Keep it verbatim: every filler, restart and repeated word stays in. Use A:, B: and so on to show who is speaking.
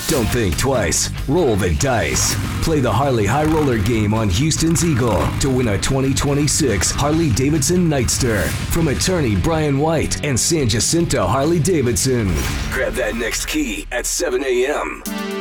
A: Don't think twice. Roll the dice. Play the Harley High Roller game on Houston's Eagle to win a twenty twenty-six Harley-Davidson Nightster from attorney Brian White and San Jacinto Harley-Davidson. Grab that next key at seven a.m.